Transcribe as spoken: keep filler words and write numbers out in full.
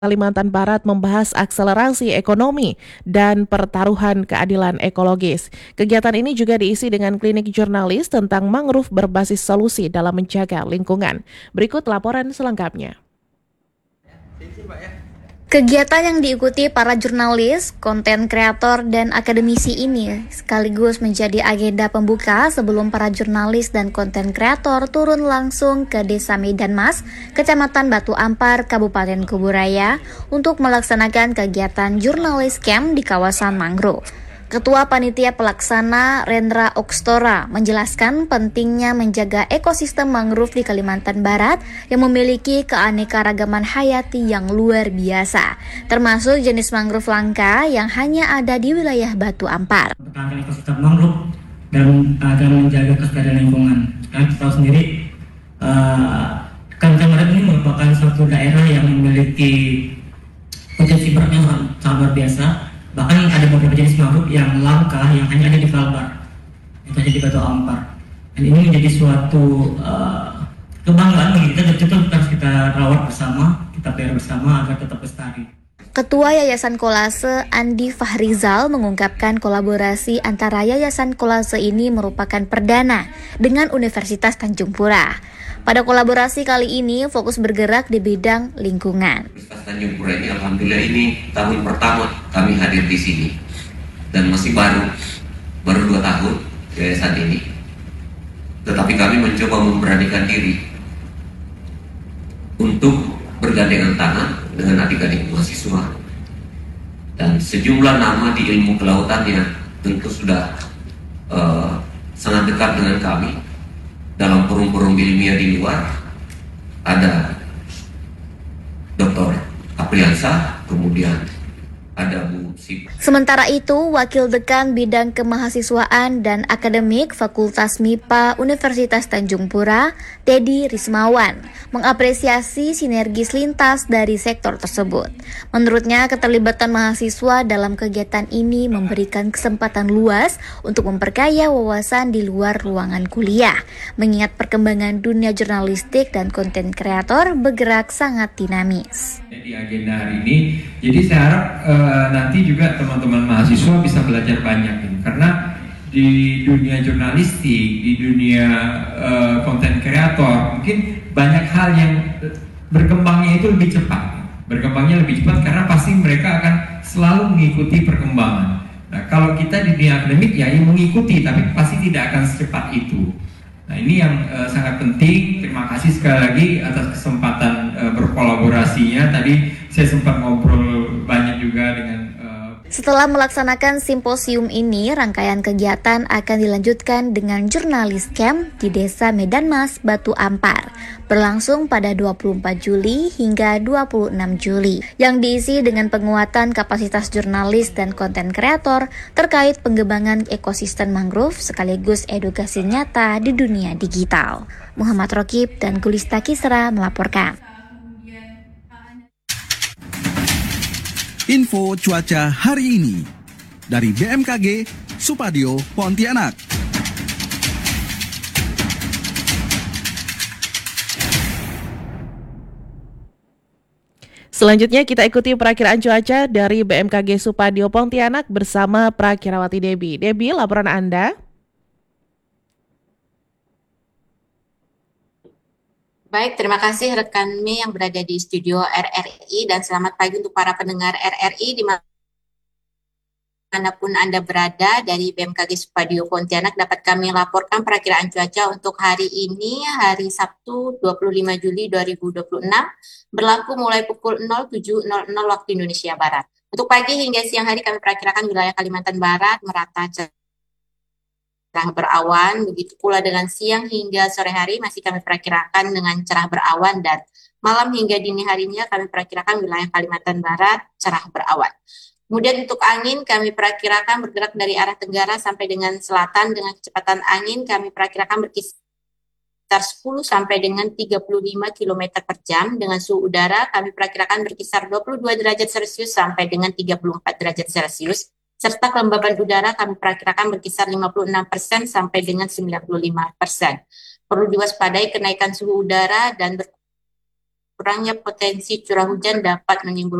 Kalimantan Barat membahas akselerasi ekonomi dan pertaruhan keadilan ekologis. Kegiatan ini juga diisi dengan klinik jurnalis tentang mangrove berbasis solusi dalam menjaga lingkungan. Berikut laporan selengkapnya. Kegiatan yang diikuti para jurnalis, konten kreator, dan akademisi ini sekaligus menjadi agenda pembuka sebelum para jurnalis dan konten kreator turun langsung ke Desa Medan Mas, Kecamatan Batu Ampar, Kabupaten Kuburaya, untuk melaksanakan kegiatan jurnalis camp di kawasan mangrove. Ketua Panitia Pelaksana Rendra Okstora menjelaskan pentingnya menjaga ekosistem mangrove di Kalimantan Barat yang memiliki keanekaragaman hayati yang luar biasa, termasuk jenis mangrove langka yang hanya ada di wilayah Batu Ampar. Mempertahankan ekosistem mangrove dan agar menjaga kelestarian lingkungan. Kan kita tahu sendiri, uh, Kalimantan Barat ini merupakan suatu daerah yang memiliki potensi berat yang sangat luar biasa. Bahkan ada beberapa jenis mangrove yang langka yang hanya ada di Kalbar, itu hanya di Batu Ampar. Dan ini menjadi suatu uh, kebanggaan bagi kita, dan itu harus kita rawat bersama, kita pelihara bersama agar tetap lestari. Ketua Yayasan Kolase Andi Fahrizal mengungkapkan kolaborasi antara Yayasan Kolase ini merupakan perdana dengan Universitas Tanjung Pura. Pada kolaborasi kali ini fokus bergerak di bidang lingkungan. Universitas Tanjung Pura ini alhamdulillah ini tahun pertama kami hadir di sini dan masih baru baru dua tahun yayasan ini. Tetapi kami mencoba memberanikan diri untuk bergandengan tangan dengan adik-adik mahasiswa, dan sejumlah nama di ilmu kelautan yang tentu sudah uh, sangat dekat dengan kami dalam forum-forum ilmiah di luar. Ada Doktor Apriansa, kemudian ada Bu Sip. Sementara itu, Wakil Dekan Bidang Kemahasiswaan dan Akademik Fakultas M I P A Universitas Tanjung Pura, Teddy Rismawan, mengapresiasi sinergis lintas dari sektor tersebut. Menurutnya, keterlibatan mahasiswa dalam kegiatan ini memberikan kesempatan luas untuk memperkaya wawasan di luar ruangan kuliah, mengingat perkembangan dunia jurnalistik dan konten kreator bergerak sangat dinamis. Di agenda hari ini, jadi saya harap uh, nanti juga teman-teman mahasiswa bisa belajar banyak ini, karena di dunia jurnalistik, di dunia uh, konten kreator mungkin banyak hal yang berkembangnya itu lebih cepat, berkembangnya lebih cepat karena pasti mereka akan selalu mengikuti perkembangan. Nah, kalau kita di dunia akademik ya yang mengikuti, tapi pasti tidak akan secepat itu. Nah, ini yang uh, sangat penting. Terima kasih sekali lagi atas kesempatan uh, berkolaborasinya. Tadi saya sempat ngobrol banyak juga dengan uh... Setelah melaksanakan simposium ini, rangkaian kegiatan akan dilanjutkan dengan jurnalis camp di Desa Medan Mas, Batu Ampar, berlangsung pada dua puluh empat Juli hingga dua puluh enam Juli, yang diisi dengan penguatan kapasitas jurnalis dan konten kreator terkait pengembangan ekosistem mangrove sekaligus edukasi nyata di dunia digital. Muhammad Rokib dan Gulista Kisra melaporkan. Info cuaca hari ini dari B M K G Supadio Pontianak. Selanjutnya kita ikuti perakiraan cuaca dari B M K G Supadio Pontianak bersama Prakirawati Debi. Debi, laporan Anda. Baik, terima kasih rekan Mi yang berada di studio R R I, dan selamat pagi untuk para pendengar R R I dimanapun Anda berada. Dari B M K G Supadio Pontianak dapat kami laporkan perakiraan cuaca untuk hari ini, hari Sabtu dua puluh lima Juli dua ribu dua puluh enam, berlaku mulai pukul nol tujuh nol nol waktu Indonesia Barat. Untuk pagi hingga siang hari kami perkirakan wilayah Kalimantan Barat merata cerah berawan, begitu pula dengan siang hingga sore hari masih kami perkirakan dengan cerah berawan, dan malam hingga dini harinya kami perkirakan wilayah Kalimantan Barat cerah berawan. Kemudian untuk angin kami perkirakan bergerak dari arah tenggara sampai dengan selatan dengan kecepatan angin kami perkirakan berkisar sepuluh sampai dengan tiga puluh lima kilometer per jam, dengan suhu udara kami perkirakan berkisar dua puluh dua derajat Celcius sampai dengan tiga puluh empat derajat Celcius. Serta kelembaban udara kami perkirakan berkisar lima puluh enam persen sampai dengan sembilan puluh lima persen. Perlu diwaspadai kenaikan suhu udara dan kurangnya potensi curah hujan dapat menimbulkan